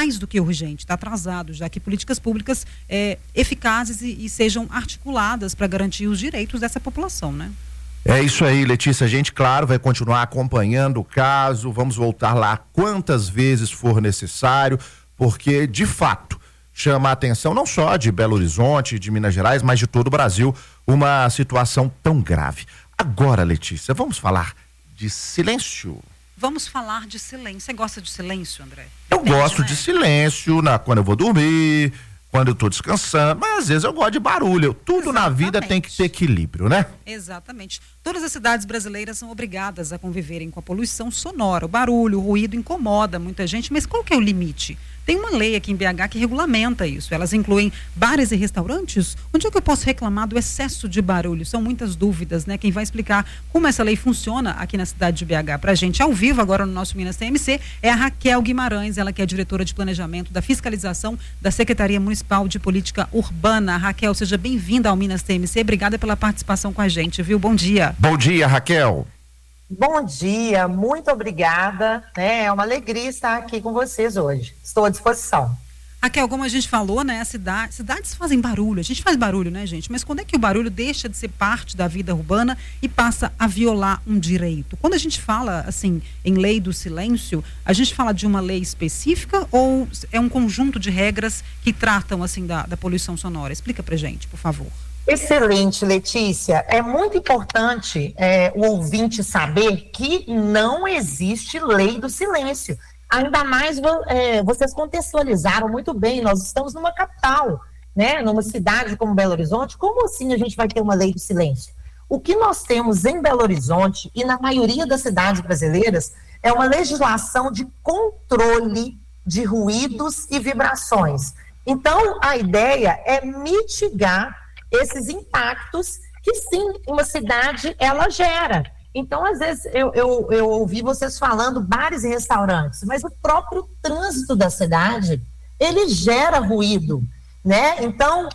mais do que urgente, está atrasado, já que políticas públicas eficazes e sejam articuladas para garantir os direitos dessa população, né? É isso aí, Letícia. A gente, claro, vai continuar acompanhando o caso. Vamos voltar lá quantas vezes for necessário, porque, de fato, chama a atenção não só de Belo Horizonte, de Minas Gerais, mas de todo o Brasil, uma situação tão grave. Agora, Letícia, vamos falar de silêncio. Vamos falar de silêncio. Você gosta de silêncio, André? Eu gosto de silêncio quando eu vou dormir, quando eu tô descansando, mas às vezes eu gosto de barulho. Tudo na vida tem que ter equilíbrio, né? Exatamente. Todas as cidades brasileiras são obrigadas a conviverem com a poluição sonora. O barulho, o ruído incomoda muita gente, mas qual que é o limite? Tem uma lei aqui em BH que regulamenta isso. Elas incluem bares e restaurantes. Onde é que eu posso reclamar do excesso de barulho? São muitas dúvidas, né? Quem vai explicar como essa lei funciona aqui na cidade de BH pra gente ao vivo agora no nosso Minas TMC é a Raquel Guimarães, ela que é diretora de planejamento da fiscalização da Secretaria Municipal de Política Urbana. Raquel, seja bem-vinda ao Minas TMC. Obrigada pela participação com a gente, viu? Bom dia. Bom dia, Raquel. Bom dia, muito obrigada, né? É uma alegria estar aqui com vocês hoje. Estou à disposição. Raquel, como a gente falou, né? Cidades fazem barulho, a gente faz barulho, né, gente? Mas quando é que o barulho deixa de ser parte da vida urbana e passa a violar um direito? Quando a gente fala, assim, em lei do silêncio, a gente fala de uma lei específica ou é um conjunto de regras que tratam, assim, da poluição sonora? Explica pra gente, por favor. Excelente, Letícia. É muito importante o ouvinte saber que não existe lei do silêncio. Ainda mais vocês contextualizaram muito bem, nós estamos numa capital, né? Numa cidade como Belo Horizonte. Como assim a gente vai ter uma lei do silêncio? O que nós temos em Belo Horizonte e na maioria das cidades brasileiras é uma legislação de controle de ruídos e vibrações. Então, a ideia é mitigar esses impactos que sim, uma cidade ela gera. Então, às vezes, eu ouvi vocês falando bares e restaurantes, mas o próprio trânsito da cidade, ele gera ruído, né? Então,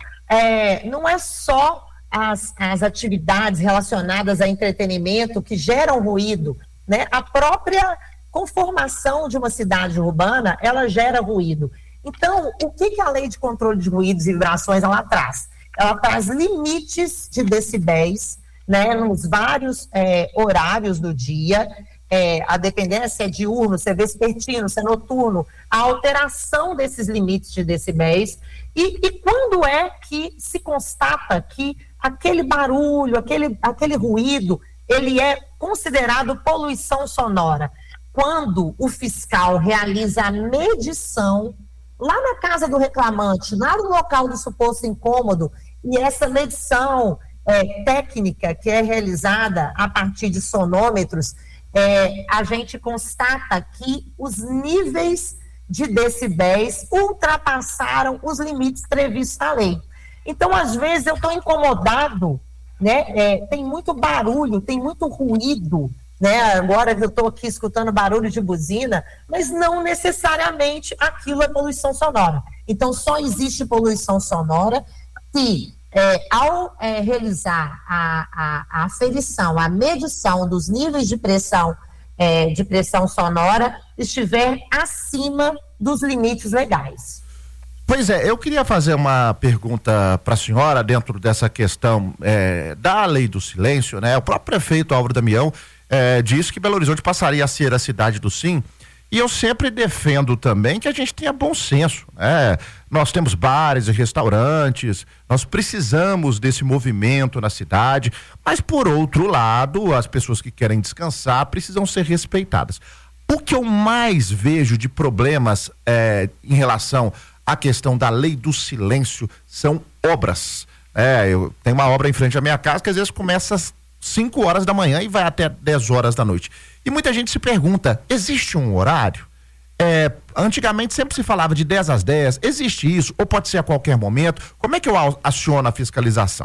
não é só as atividades relacionadas a entretenimento que geram ruído, né? A própria conformação de uma cidade urbana, ela gera ruído. Então, o que a lei de controle de ruídos e vibrações ela traz? Ela traz limites de decibéis, né, nos vários horários do dia, a depender se é diurno, se é vespertino, se é noturno, a alteração desses limites de decibéis e quando é que se constata que aquele barulho, aquele ruído, ele é considerado poluição sonora. Quando o fiscal realiza a medição lá na casa do reclamante, lá no local do suposto incômodo, e essa medição técnica que é realizada a partir de sonômetros, a gente constata que os níveis de decibéis ultrapassaram os limites previstos na lei. Então, às vezes, eu estou incomodado, né? Tem muito barulho, tem muito ruído, né? Agora que eu estou aqui escutando barulho de buzina, mas não necessariamente aquilo é poluição sonora. Então, só existe poluição sonora se, ao realizar a aferição, a medição dos níveis de pressão sonora, estiver acima dos limites legais. Pois é, eu queria fazer uma pergunta para a senhora dentro dessa questão da lei do silêncio, né? O próprio prefeito Álvaro Damião disse que Belo Horizonte passaria a ser a cidade do sim, e eu sempre defendo também que a gente tenha bom senso, né? Nós temos bares e restaurantes, nós precisamos desse movimento na cidade, mas por outro lado, as pessoas que querem descansar precisam ser respeitadas. O que eu mais vejo de problemas em relação à questão da lei do silêncio são obras. Eu tenho uma obra em frente à minha casa que às vezes começa às 5 horas da manhã e vai até 10 horas da noite. E muita gente se pergunta, existe um horário? Antigamente sempre se falava de 10 às 10, existe isso? Ou pode ser a qualquer momento? Como é que eu aciono a fiscalização?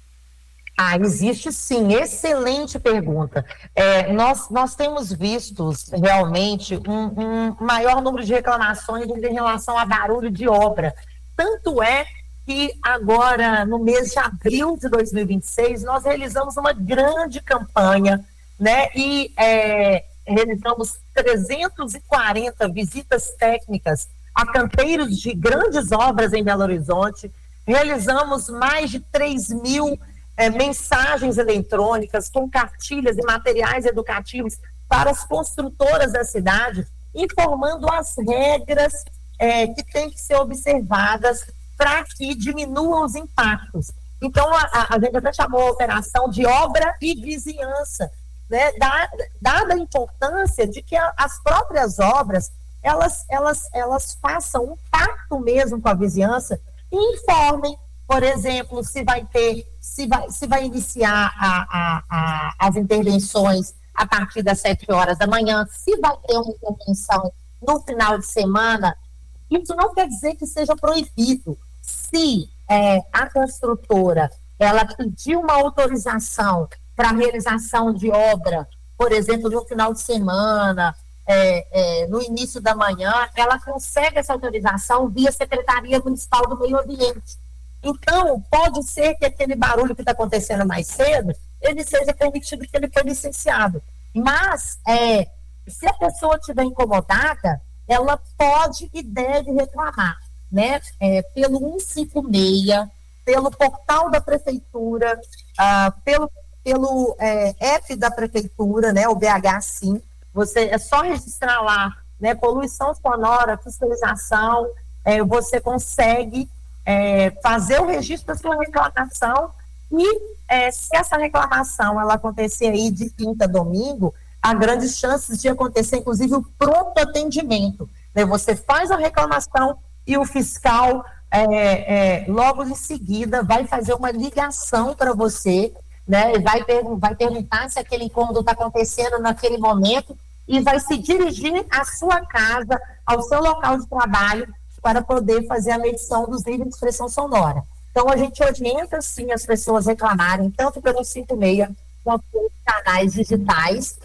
Existe sim, excelente pergunta. Nós temos visto realmente um maior número de reclamações em relação a barulho de obra. Tanto é que agora, no mês de abril de 2026, nós realizamos uma grande campanha, né? E realizamos 340 visitas técnicas a canteiros de grandes obras em Belo Horizonte, realizamos mais de 3.000 mensagens eletrônicas com cartilhas e materiais educativos para as construtoras da cidade, informando as regras que têm que ser observadas para que diminuam os impactos. Então, a gente até chamou a operação de obra e vizinhança, né? Dada a importância de que as próprias obras, elas façam um pacto mesmo com a vizinhança e informem, por exemplo, se vai iniciar as intervenções a partir das 7 horas da manhã, se vai ter uma intervenção no final de semana. Isso não quer dizer que seja proibido. Se a construtora ela pediu uma autorização para a realização de obra, por exemplo, no final de semana, no início da manhã, ela consegue essa autorização via Secretaria Municipal do Meio Ambiente. Então, pode ser que aquele barulho que está acontecendo mais cedo, ele seja permitido que ele foi licenciado. Mas, se a pessoa estiver incomodada, ela pode e deve reclamar, né? Pelo 156, pelo portal da prefeitura, pelo app da prefeitura, né? O BH Sim. É só registrar lá, né? Poluição sonora, fiscalização, você consegue fazer o registro da sua reclamação e se essa reclamação ela acontecer aí de quinta a domingo, há grandes chances de acontecer, inclusive, o pronto atendimento, né? Você faz a reclamação e o fiscal, logo em seguida, vai fazer uma ligação para você, né? Vai perguntar se aquele incômodo está acontecendo naquele momento e vai se dirigir à sua casa, ao seu local de trabalho, para poder fazer a medição dos níveis de expressão sonora. Então, a gente orienta, sim, as pessoas reclamarem, tanto pelo 56 quanto pelos canais digitais,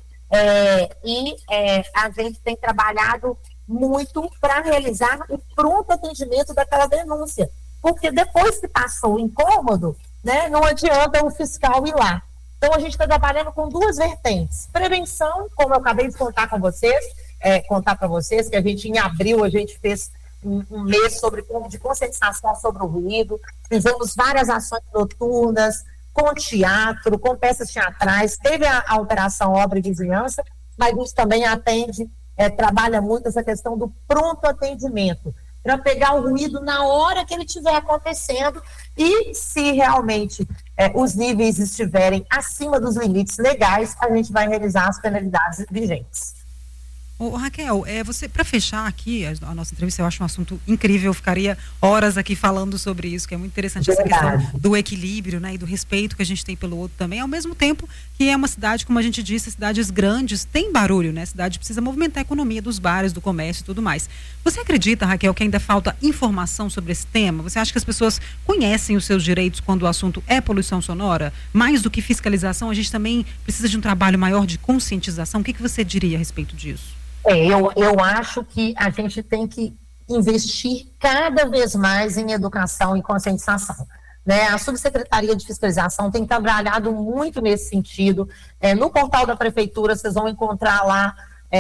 e a gente tem trabalhado muito para realizar o pronto atendimento daquela denúncia, porque depois que passou o incômodo, né, não adianta o fiscal ir lá. Então, a gente está trabalhando com duas vertentes. Prevenção, como eu acabei de contar para vocês, que a gente, em abril, a gente fez um mês de conscientização sobre o ruído, fizemos várias ações noturnas, com teatro, com peças teatrais, teve a operação Obra e Vizinhança, mas isso também trabalha muito essa questão do pronto atendimento, para pegar o ruído na hora que ele estiver acontecendo e se realmente os níveis estiverem acima dos limites legais, a gente vai realizar as penalidades vigentes. Raquel, você, para fechar aqui a nossa entrevista, eu acho um assunto incrível, eu ficaria horas aqui falando sobre isso, que é muito interessante, essa questão do equilíbrio, né, e do respeito que a gente tem pelo outro também, ao mesmo tempo que é uma cidade, como a gente disse, cidades grandes tem barulho, né, a cidade precisa movimentar a economia dos bares, do comércio e tudo mais. Você acredita, Raquel, que ainda falta informação sobre esse tema? Você acha que as pessoas conhecem os seus direitos quando o assunto é poluição sonora? Mais do que fiscalização, a gente também precisa de um trabalho maior de conscientização? O que você diria a respeito disso? Eu acho que a gente tem que investir cada vez mais em educação e conscientização, né? A Subsecretaria de Fiscalização tem trabalhado muito nesse sentido. No portal da Prefeitura, vocês vão encontrar lá,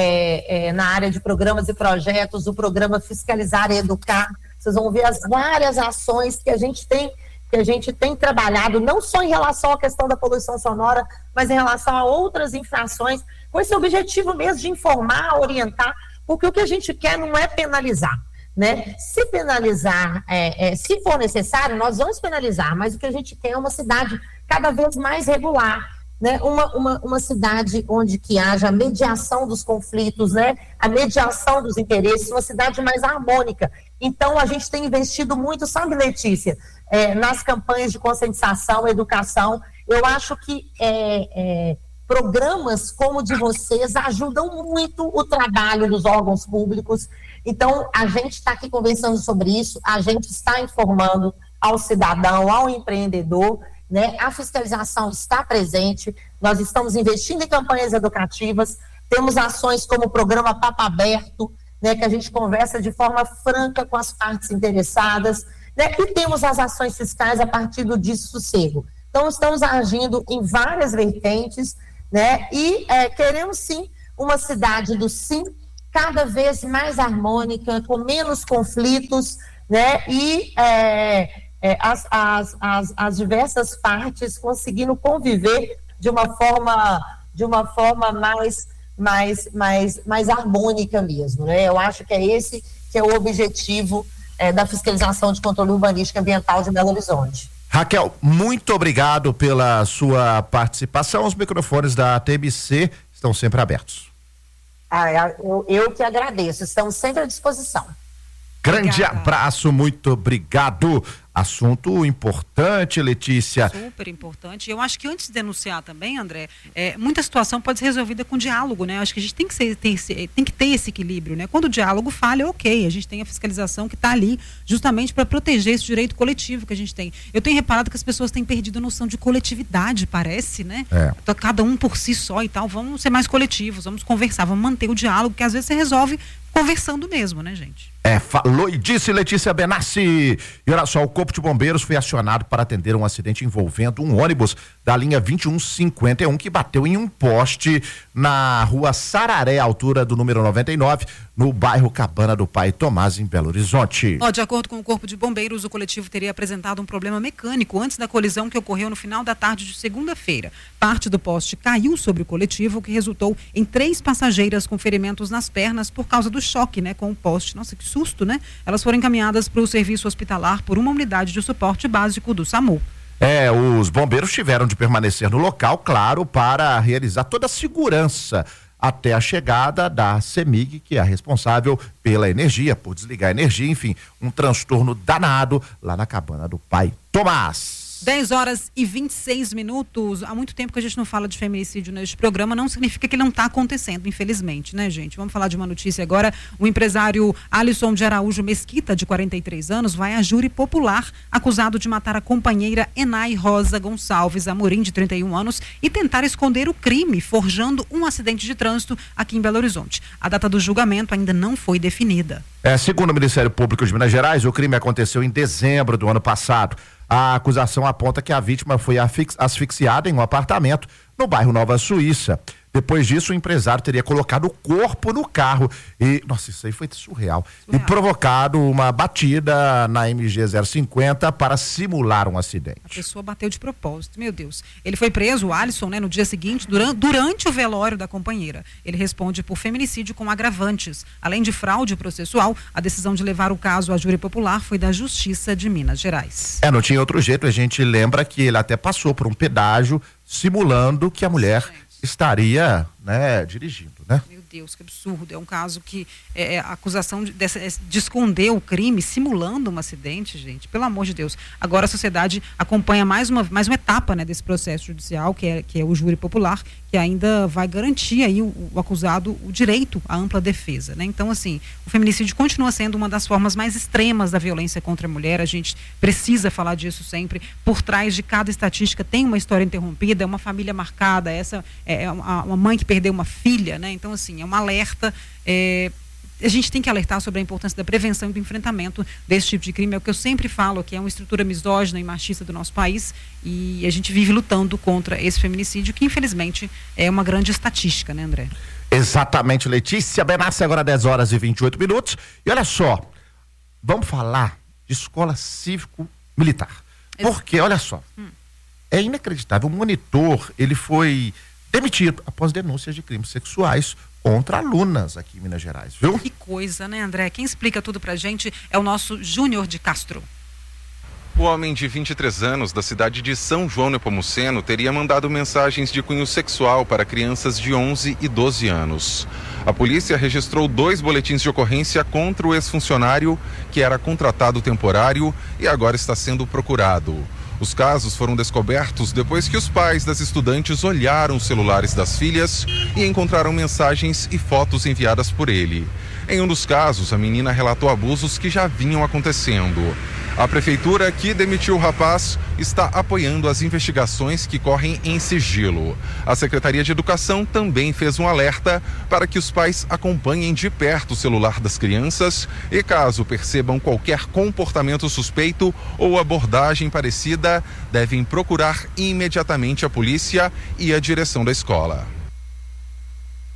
na área de programas e projetos, o programa Fiscalizar e Educar. Vocês vão ver as várias ações que a gente tem trabalhado, não só em relação à questão da poluição sonora, mas em relação a outras infrações, com esse objetivo mesmo de informar, orientar, porque o que a gente quer não é penalizar, né? Se penalizar, se for necessário, nós vamos penalizar, mas o que a gente quer é uma cidade cada vez mais regular, né? Uma cidade onde que haja a mediação dos conflitos, né? A mediação dos interesses, uma cidade mais harmônica. Então, a gente tem investido muito, sabe, Letícia, nas campanhas de conscientização, educação. Eu acho que programas como o de vocês ajudam muito o trabalho dos órgãos públicos. Então, a gente está aqui conversando sobre isso, a gente está informando ao cidadão, ao empreendedor, né? A fiscalização está presente, nós estamos investindo em campanhas educativas, temos ações como o programa Papo Aberto, né, que a gente conversa de forma franca com as partes interessadas, né, e temos as ações fiscais a partir do Dessossego. Então, estamos agindo em várias vertentes, né, e queremos sim uma cidade do sim cada vez mais harmônica, com menos conflitos, né? E as diversas partes conseguindo conviver de uma forma mais harmônica mesmo, né? Eu acho que é esse que é o objetivo da fiscalização de controle urbanístico e ambiental de Belo Horizonte. Raquel, muito obrigado pela sua participação. Os microfones da TMC estão sempre abertos. Eu que agradeço, estamos sempre à disposição. Grande abraço, muito obrigado. Assunto importante, Letícia. Super importante. Eu acho que antes de denunciar também, André, muita situação pode ser resolvida com diálogo, né? Eu acho que a gente tem que ter esse equilíbrio, né? Quando o diálogo falha, ok, a gente tem a fiscalização que está ali justamente para proteger esse direito coletivo que a gente tem. Eu tenho reparado que as pessoas têm perdido a noção de coletividade, parece, né? Então, cada um por si só e tal, vamos ser mais coletivos, vamos conversar, vamos manter o diálogo, que às vezes você resolve conversando mesmo, né, gente? Falou e disse Letícia Benassi. E olha só, o Corpo de Bombeiros foi acionado para atender um acidente envolvendo um ônibus da linha 2151 que bateu em um poste na rua Sararé, altura do número 99, no bairro Cabana do Pai Tomás, em Belo Horizonte. De acordo com o Corpo de Bombeiros, o coletivo teria apresentado um problema mecânico antes da colisão que ocorreu no final da tarde de segunda-feira. Parte do poste caiu sobre o coletivo, o que resultou em 3 passageiras com ferimentos nas pernas por causa do choque, né, com o poste. Nossa, que susto, né? Elas foram encaminhadas para o serviço hospitalar por uma unidade de suporte básico do SAMU. Os bombeiros tiveram de permanecer no local, claro, para realizar toda a segurança até a chegada da CEMIG, que é a responsável pela energia, por desligar a energia, enfim, um transtorno danado lá na Cabana do Pai Tomás. 10h26. Há muito tempo que a gente não fala de feminicídio neste programa, não significa que não está acontecendo, infelizmente, né, gente? Vamos falar de uma notícia agora. O empresário Alisson de Araújo Mesquita, de 43 anos, vai a júri popular, acusado de matar a companheira Enay Rosa Gonçalves Amorim, de 31 anos, e tentar esconder o crime, forjando um acidente de trânsito aqui em Belo Horizonte. A data do julgamento ainda não foi definida. Segundo o Ministério Público de Minas Gerais, o crime aconteceu em dezembro do ano passado. A acusação aponta que a vítima foi asfixiada em um apartamento no bairro Nova Suíça. Depois disso, o empresário teria colocado o corpo no carro e, nossa, isso aí foi surreal. E provocado uma batida na MG 050 para simular um acidente. A pessoa bateu de propósito, meu Deus. Ele foi preso, o Alisson, né, no dia seguinte, durante o velório da companheira. Ele responde por feminicídio com agravantes. Além de fraude processual, a decisão de levar o caso à júri popular foi da Justiça de Minas Gerais. Não tinha outro jeito, a gente lembra que ele até passou por um pedágio simulando que a mulher estaria, né, dirigindo, né? Meu Deus, que absurdo. É um caso que a acusação de esconder o crime, simulando um acidente, gente, pelo amor de Deus. Agora a sociedade acompanha mais uma etapa, né, desse processo judicial, que é o júri popular, que ainda vai garantir aí o acusado o direito à ampla defesa, né? Então, assim, o feminicídio continua sendo uma das formas mais extremas da violência contra a mulher. A gente precisa falar disso sempre. Por trás de cada estatística tem uma história interrompida, é uma família marcada, essa é uma mãe que perdeu uma filha, né? Então, assim, é um alerta. A gente tem que alertar sobre a importância da prevenção e do enfrentamento desse tipo de crime. É o que eu sempre falo, que é uma estrutura misógina e machista do nosso país, e a gente vive lutando contra esse feminicídio, que infelizmente é uma grande estatística, né, André? Exatamente, Letícia Benassi, agora 10h28. E olha só, vamos falar de escola cívico-militar. Porque, olha só, é inacreditável, o monitor, ele foi demitido após denúncias de crimes sexuais contra alunas aqui em Minas Gerais, viu? Que coisa, né, André? Quem explica tudo pra gente é o nosso Júnior de Castro. O homem de 23 anos, da cidade de São João Nepomuceno, teria mandado mensagens de cunho sexual para crianças de 11 e 12 anos. A polícia registrou 2 boletins de ocorrência contra o ex-funcionário, que era contratado temporário e agora está sendo procurado. Os casos foram descobertos depois que os pais das estudantes olharam os celulares das filhas e encontraram mensagens e fotos enviadas por ele. Em um dos casos, a menina relatou abusos que já vinham acontecendo. A prefeitura, que demitiu o rapaz, está apoiando as investigações que correm em sigilo. A Secretaria de Educação também fez um alerta para que os pais acompanhem de perto o celular das crianças e, caso percebam qualquer comportamento suspeito ou abordagem parecida, devem procurar imediatamente a polícia e a direção da escola.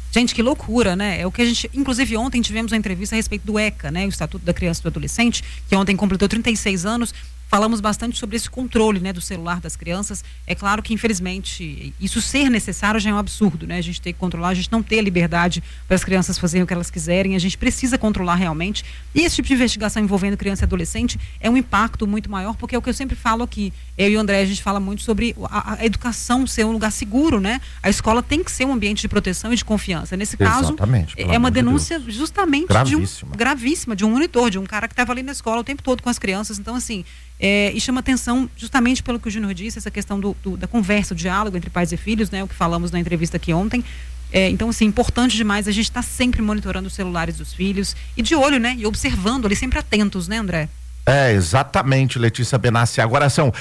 Gente, que loucura, né? É o que a gente, inclusive ontem tivemos uma entrevista a respeito do ECA, né? O Estatuto da Criança e do Adolescente, que ontem completou 36 anos. Falamos bastante sobre esse controle, né, do celular das crianças. É claro que, infelizmente, isso ser necessário já é um absurdo, né? A gente tem que controlar, a gente não ter a liberdade para as crianças fazerem o que elas quiserem, a gente precisa controlar realmente. E esse tipo de investigação envolvendo criança e adolescente é um impacto muito maior, porque é o que eu sempre falo aqui. Eu e o André, a gente fala muito sobre a educação ser um lugar seguro, né? A escola tem que ser um ambiente de proteção e de confiança. Nesse caso, é uma denúncia justamente gravíssima de um monitor, de um cara que estava ali na escola o tempo todo com as crianças. Então, assim, e chama atenção justamente pelo que o Júnior disse, essa questão da conversa, do diálogo entre pais e filhos, né? O que falamos na entrevista aqui ontem. Então, assim, importante demais a gente estar sempre monitorando os celulares dos filhos e de olho, né? E observando ali, sempre atentos, né, André? Exatamente, Letícia Benassi. Agora são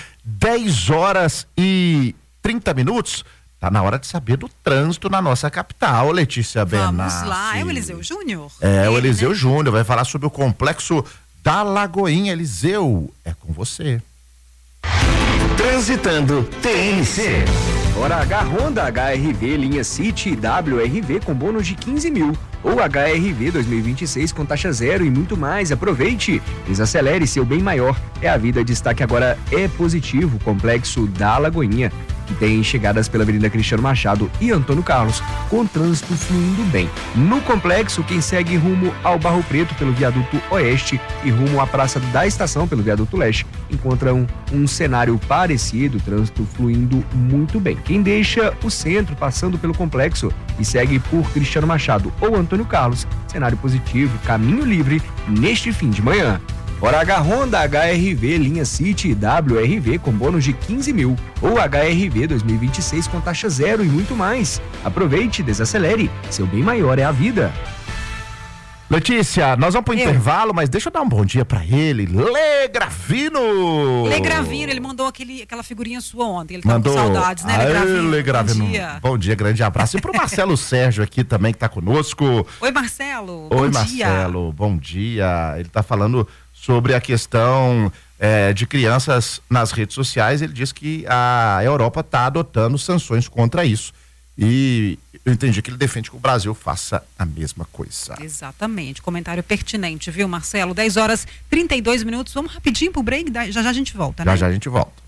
10h30. Tá na hora de saber do trânsito na nossa capital, Letícia Benassi. Vamos lá, é o Eliseu Júnior. O Eliseu, né? Júnior vai falar sobre o complexo da Lagoinha. Eliseu, é com você. Transitando TNC. Hora H Honda HRV linha City WRV com bônus de 15 mil. Ou HRV 2026 com taxa zero e muito mais. Aproveite! Desacelere seu bem maior. É a vida. Destaque agora é positivo. Complexo da Lagoinha, que tem chegadas pela Avenida Cristiano Machado e Antônio Carlos, com trânsito fluindo bem. No complexo, quem segue rumo ao Barro Preto pelo viaduto Oeste e rumo à Praça da Estação pelo viaduto Leste, encontram um cenário parecido, trânsito fluindo muito bem. Quem deixa o centro passando pelo complexo e segue por Cristiano Machado ou Antônio Carlos, cenário positivo, caminho livre neste fim de manhã. Hora H Honda HRV linha City WRV com bônus de 15 mil. Ou HRV 2026 com taxa zero e muito mais. Aproveite, desacelere. Seu bem maior é a vida. Letícia, nós vamos pro intervalo, mas deixa eu dar um bom dia pra ele. Lê Gravino! Lê Gravino, ele mandou aquela figurinha sua ontem. Ele tava com saudades, né, Lê Gravino? Bom dia, grande abraço. E pro Marcelo Sérgio aqui também, que tá conosco. Oi, Marcelo. Oi, Marcelo. Bom dia. Ele tá falando sobre a questão de crianças nas redes sociais. Ele diz que a Europa está adotando sanções contra isso. E eu entendi que ele defende que o Brasil faça a mesma coisa. Exatamente. Comentário pertinente, viu, Marcelo? 10h32. Vamos rapidinho pro break, já a gente volta, né? Já a gente volta.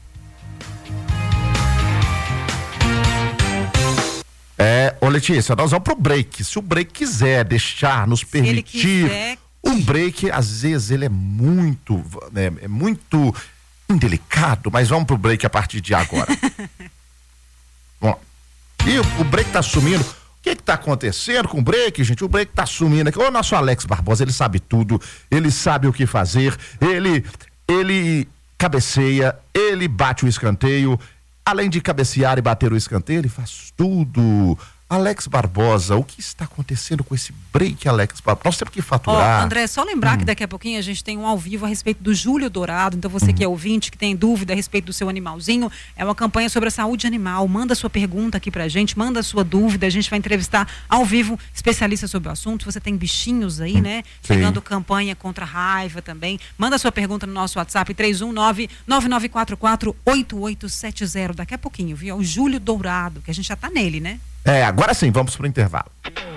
Ô Letícia, nós vamos pro break. Se o break quiser deixar, nos permitir... O break, às vezes, ele é muito indelicado, mas vamos pro break a partir de agora. Bom, e o break tá sumindo. O que tá acontecendo com o break, gente? O break tá sumindo aqui. O nosso Alex Barbosa, ele sabe tudo, ele sabe o que fazer, ele cabeceia, ele bate o escanteio. Além de cabecear e bater o escanteio, ele faz tudo. Alex Barbosa, o que está acontecendo com esse break, Alex Barbosa? Nós temos que faturar. André, só lembrar que daqui a pouquinho a gente tem um ao vivo a respeito do Júlio Dourado. Então você que é ouvinte, que tem dúvida a respeito do seu animalzinho, é uma campanha sobre a saúde animal. Manda sua pergunta aqui pra gente, manda sua dúvida, a gente vai entrevistar ao vivo especialistas sobre o assunto. Você tem bichinhos aí, né? Pegando campanha contra a raiva também. Manda sua pergunta no nosso WhatsApp 319-9944-8870. Daqui a pouquinho, viu? É o Júlio Dourado, que a gente já tá nele, né? Agora sim, vamos pro intervalo.